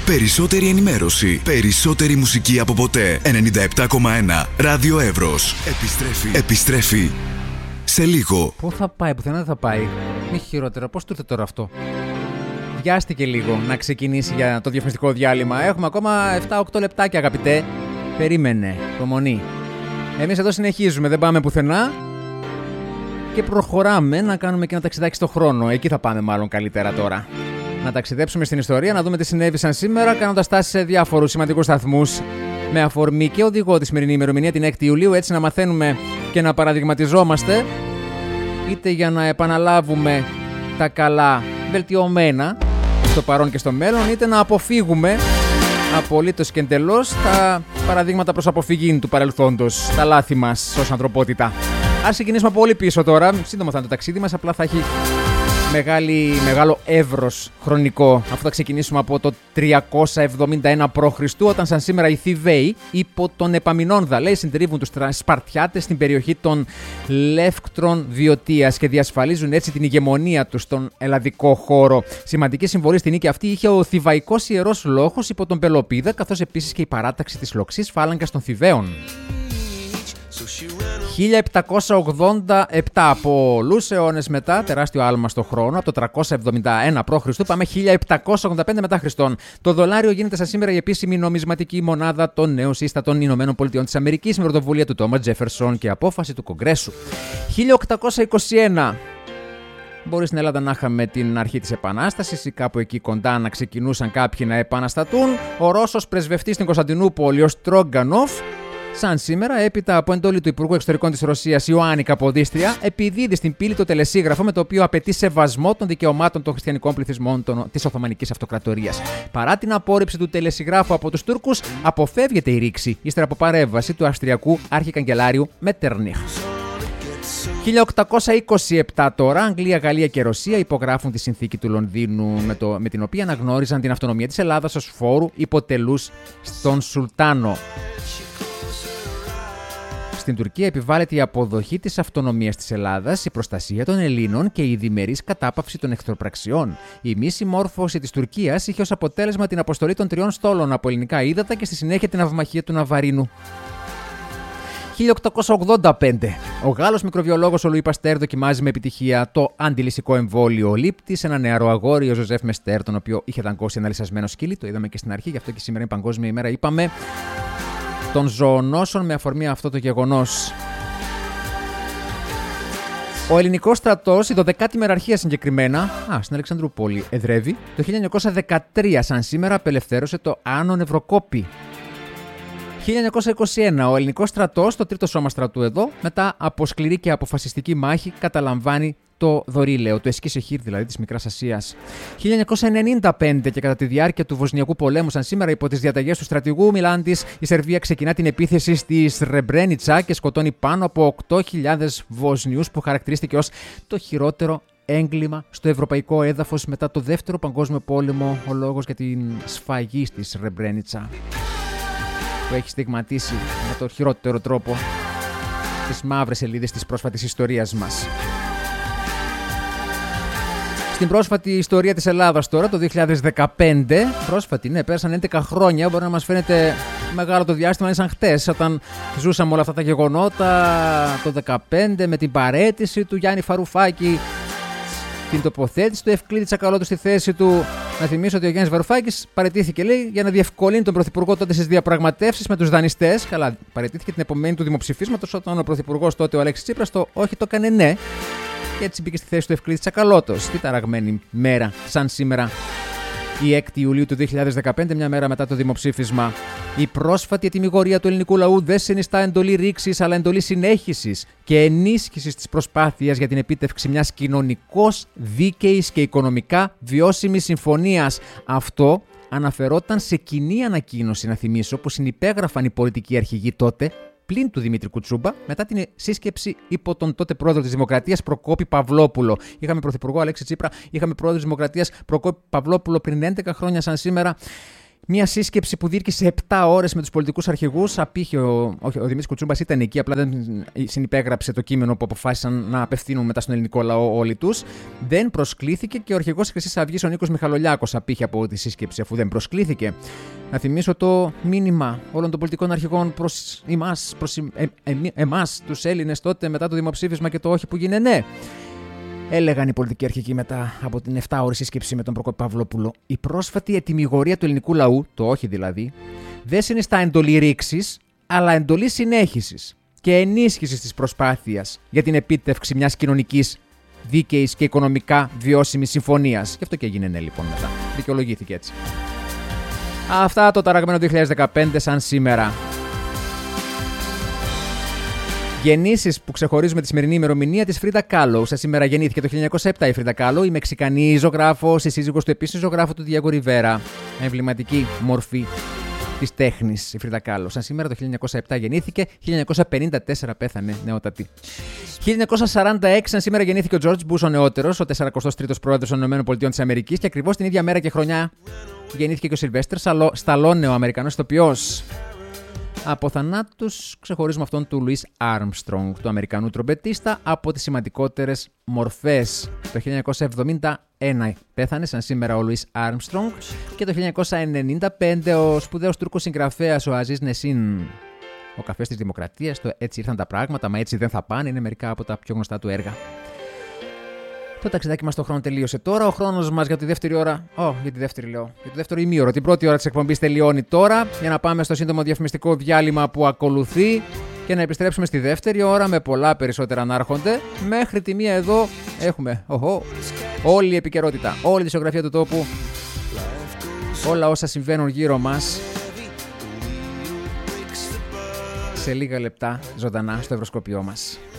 Περισσότερη ενημέρωση. Περισσότερη μουσική από ποτέ. 97,1 Ράδιο Εύρος. Επιστρέφει σε λίγο. Πού θα πάει, πουθενά δεν θα πάει. Μη χειρότερα, πώς του ήρθε τώρα αυτό? Βιάστηκε λίγο να ξεκινήσει για το διαφημιστικό διάλειμμα. Έχουμε ακόμα 7-8 λεπτάκια, αγαπητέ. Περίμενε, προμονή. Εμείς εδώ συνεχίζουμε, δεν πάμε πουθενά. Και προχωράμε να κάνουμε και ένα ταξιδάκι στο χρόνο. Εκεί θα πάμε μάλλον καλύτερα τώρα. Να ταξιδέψουμε στην ιστορία, να δούμε τι συνέβησαν σήμερα, κάνοντας τάσεις σε διάφορους σημαντικούς σταθμούς. Με αφορμή και οδηγό τη σημερινή ημερομηνία, την 6η Ιουλίου, έτσι να μαθαίνουμε και να παραδειγματιζόμαστε, είτε για να επαναλάβουμε τα καλά βελτιωμένα στο παρόν και στο μέλλον, είτε να αποφύγουμε απολύτως και εντελώς τα παραδείγματα προς αποφυγή του παρελθόντος, τα λάθη μας ως ανθρωπότητα. Ας ξεκινήσουμε από πολύ πίσω τώρα. Σύντομα θα είναι το ταξίδι μας, απλά θα έχει μεγάλο εύρος χρονικό, αφού θα ξεκινήσουμε από το 371 π.Χ., όταν σαν σήμερα οι Θηβαίοι υπό τον Επαμινόνδα, λέει, συντρίβουν τους Σπαρτιάτες στην περιοχή των Λεύκτρων Βιωτίας και διασφαλίζουν έτσι την ηγεμονία τους στον ελλαδικό χώρο. Σημαντική συμβολή στην νίκη αυτή είχε ο Θηβαϊκός Ιερός Λόχος υπό τον Πελοπίδα, καθώς επίσης και η παράταξη της λοξής φάλαγγας των Θηβαίων. 1787, πολλούς αιώνες μετά, τεράστιο άλμα στο χρόνο, από το 371 π.Χ. πάμε 1785 μετά Χριστόν. Το δολάριο γίνεται σαν σήμερα η επίσημη νομισματική μονάδα των νεοσύστατων Ηνωμένων Πολιτειών της Αμερικής, με πρωτοβουλία του Τόμας Τζέφερσον και απόφαση του Κογκρέσου. 1821. Μπορεί στην Ελλάδα να είχαμε την αρχή της Επανάστασης ή κάπου εκεί κοντά να ξεκινούσαν κάποιοι να επαναστατούν. Ο Ρώσος πρεσβευτής στην Κωνσταντινούπολη, ο Στρόγκανοφ, σαν σήμερα, έπειτα από εντολή του Υπουργού Εξωτερικών της Ρωσίας Ιωάννη Καποδίστρια, επιδίδει στην πύλη το τελεσίγραφο με το οποίο απαιτεί σεβασμό των δικαιωμάτων των χριστιανικών πληθυσμών της Οθωμανικής Αυτοκρατορίας. Παρά την απόρριψη του τελεσιγράφου από τους Τούρκους, αποφεύγεται η ρήξη ύστερα από παρέμβαση του Αυστριακού Αρχικαγκελάριου Μεττερνίχ. 1827 τώρα, Αγγλία, Γαλλία και Ρωσία υπογράφουν τη συνθήκη του Λονδίνου, με την οποία αναγνώριζαν την αυτονομία της Ελλάδας ως φόρου υποτελούς στον Σουλτάνο. Στην Τουρκία επιβάλλεται η αποδοχή της αυτονομίας της Ελλάδας, η προστασία των Ελλήνων και η διμερής κατάπαυση των εχθροπραξιών. Η μη συμμόρφωση της Τουρκίας είχε ως αποτέλεσμα την αποστολή των 3 στόλων από ελληνικά ύδατα και στη συνέχεια την αυμαχία του Ναβαρίνου. 1885. Ο Γάλλος μικροβιολόγος ο Λουί Παστέρ δοκιμάζει με επιτυχία το αντιλυσικό εμβόλιο λήπτη σε ένα νεαρό αγόρι, ο Ζωζέφ Μεστέρ, τον οποίο είχε δαγκώσει ένα λυσασμένο σκύλι. Το είδαμε και στην αρχή, γι' αυτό και σήμερα είναι Παγκόσμια ημέρα, είπαμε, των ζωονόσων με αφορμή αυτό το γεγονός. Ο ελληνικός στρατός, η 12η Μεραρχία συγκεκριμένα, στην Αλεξανδρούπολη εδρεύει, το 1913 σαν σήμερα απελευθέρωσε το Άνω Νευροκόπη. 1921 ο ελληνικός στρατός, το 3ο σώμα στρατού εδώ, μετά από σκληρή και αποφασιστική μάχη, καταλαμβάνει το Δωρήλαιο, το Εσκίσεχήρ δηλαδή της Μικράς Ασίας. 1995 και κατά τη διάρκεια του Βοσνιακού πολέμου, σαν σήμερα, υπό τις διαταγές του στρατηγού Μιλάντης, η Σερβία ξεκινά την επίθεση στη Σρεμπρένιτσα και σκοτώνει πάνω από 8.000 Βοσνιούς, που χαρακτηρίστηκε ως το χειρότερο έγκλημα στο ευρωπαϊκό έδαφος μετά το Δεύτερο Παγκόσμιο Πόλεμο, ο λόγος για την σφαγή στη Σρεμπρένιτσα, που έχει στιγματίσει με τον χειρότερο τρόπο τις μαύρες σελίδες της πρόσφατης ιστορίας μας. Στην πρόσφατη ιστορία της Ελλάδας τώρα, το 2015, πρόσφατη, ναι, πέρασαν 11 χρόνια, μπορεί να μας φαίνεται μεγάλο το διάστημα, είναι σαν χτες, όταν ζούσαμε όλα αυτά τα γεγονότα, το 2015, με την παραίτηση του Γιάννη Φαρουφάκη, την τοποθέτηση του Ευκλήδη Τσακαλώτου στη θέση του. Να θυμίσω ότι ο Γιάννης Βαρουφάκης παραιτήθηκε, λέει, για να διευκολύνει τον Πρωθυπουργό τότε στις διαπραγματεύσεις με τους δανειστές. Καλά, παραιτήθηκε την επομένη του δημοψηφίσματος, όταν ο Πρωθυπουργός τότε, ο Αλέξης Τσίπρας, το όχι το έκανε ναι. Και έτσι μπήκε στη θέση του Ευκλήδη Τσακαλώτος. Τι ταραγμένη μέρα, σαν σήμερα, η 6η Ιουλίου του 2015, μια μέρα μετά το δημοψήφισμα. Η πρόσφατη ετοιμιγορία του ελληνικού λαού δεν συνιστά εντολή ρήξης, αλλά εντολή συνέχισης και ενίσχυσης της προσπάθειας για την επίτευξη μιας κοινωνικώς δίκαιης και οικονομικά βιώσιμης συμφωνίας. Αυτό αναφερόταν σε κοινή ανακοίνωση, να θυμίσω, που συνυπέγραφαν οι πολιτικοί αρχηγοί τότε, πλην του Δημήτρη Κουτσούμπα, μετά την σύσκεψη υπό τον τότε πρόεδρο της Δημοκρατίας Προκόπη Παυλόπουλο. Είχαμε πρωθυπουργό Αλέξη Τσίπρα, είχαμε πρόεδρο της Δημοκρατίας Προκόπη Παυλόπουλο πριν 11 χρόνια, σαν σήμερα. Μια σύσκεψη που διήρκησε 7 ώρες με τους πολιτικούς αρχηγούς. Απήχε ο Δημήτρης Κουτσούμπας, ήταν εκεί, απλά δεν συνυπέγραψε το κείμενο που αποφάσισαν να απευθύνουν μετά στον ελληνικό λαό όλοι τους. Δεν προσκλήθηκε και ο αρχηγός Χρυσής Αυγής, ο Νίκος Μιχαλολιάκος, απήχε από τη σύσκεψη αφού δεν προσκλήθηκε. Να θυμίσω το μήνυμα όλων των πολιτικών αρχηγών προς εμάς, τους Έλληνες, τότε μετά το δημοψήφισμα και το όχι που γίνε ναι. Έλεγαν οι πολιτικοί αρχηγοί μετά από την 7ωρη σύσκεψη με τον Προκόπη Παυλόπουλο: η πρόσφατη ετυμηγορία του ελληνικού λαού, το όχι δηλαδή, δεν συνιστά εντολή ρήξης, αλλά εντολή συνέχισης και ενίσχυσης της προσπάθειας για την επίτευξη μιας κοινωνικής, δίκαιης και οικονομικά βιώσιμης συμφωνίας. Γι' αυτό και έγινε ναι λοιπόν μετά. Δικαιολογήθηκε έτσι. Αυτά το ταραγμένο 2015 σαν σήμερα. Γεννήσεις που ξεχωρίζουμε τη σημερινή ημερομηνία της Φρίντα Κάλο. Σήμερα γεννήθηκε το 1907 η Φρίντα Κάλο, η Μεξικανή ζωγράφος, η σύζυγος του επίσης ζωγράφου του Διέγκο Ριβέρα. Εμβληματική μορφή της τέχνης η Φρίντα Κάλο. Σαν σήμερα το 1907 γεννήθηκε, 1954 πέθανε νεότατη. 1946 σαν σήμερα γεννήθηκε ο Τζορτζ Μπούς ο νεότερος, ο 43ος πρόεδρος των ΗΠΑ και ακριβώς την ίδια μέρα και χρονιά γεννήθηκε και ο Σιλβέστερ Σταλόνε, ο Αμερικανός ηθοποιός. Από θανάτους ξεχωρίζουμε αυτόν του Λουίς Άρμστρονγκ, του Αμερικανού τρομπετίστα, από τις σημαντικότερες μορφές. Το 1971 πέθανε σαν σήμερα ο Λουίς Άρμστρονγκ και το 1995 ο σπουδαίος Τούρκος συγγραφέας ο Αζίζ Νεσίν. Ο καφές της Δημοκρατίας, το Έτσι ήρθαν τα πράγματα, μα έτσι δεν θα πάνε, είναι μερικά από τα πιο γνωστά του έργα. Το ταξιδάκι μας στο χρόνο τελείωσε τώρα. Ο χρόνος μας για τη δεύτερη ώρα. Για τη δεύτερη λέω. Για το δεύτερο ημίωρο. Την πρώτη ώρα της εκπομπής τελειώνει τώρα. Για να πάμε στο σύντομο διαφημιστικό διάλειμμα που ακολουθεί. Και να επιστρέψουμε στη δεύτερη ώρα με πολλά περισσότερα να έρχονται. Μέχρι τη μία εδώ έχουμε όλη η επικαιρότητα. Όλη τη ζωγραφία του τόπου. Όλα όσα συμβαίνουν γύρω μας. Σε λίγα λεπτά ζωντανά στο ευρωσκόπιό μας.